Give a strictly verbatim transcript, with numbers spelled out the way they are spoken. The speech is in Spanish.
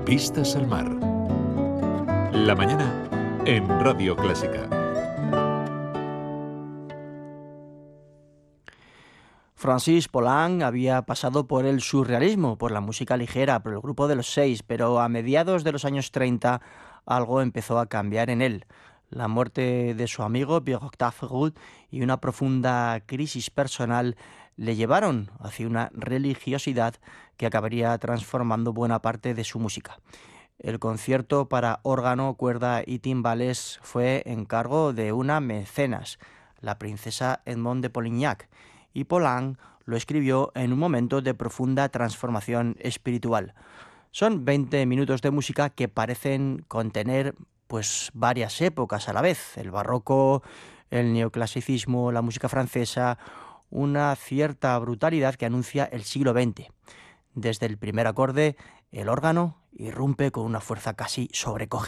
Vistas al mar. La mañana en Radio Clásica. Francis Poulenc había pasado por el surrealismo, por la música ligera, por el grupo de los seis, pero a mediados de los años treinta algo empezó a cambiar en él. La muerte de su amigo Pierre-Octave Roud y una profunda crisis personal le llevaron hacia una religiosidad que acabaría transformando buena parte de su música. El concierto para órgano, cuerda y timbales fue encargo de una mecenas, la princesa Edmond de Polignac, y Poulenc lo escribió en un momento de profunda transformación espiritual. Son veinte minutos de música que parecen contener pues varias épocas a la vez: el barroco, el neoclasicismo, la música francesa, una cierta brutalidad que anuncia el siglo veinte. Desde el primer acorde, el órgano irrumpe con una fuerza casi sobrecogedora.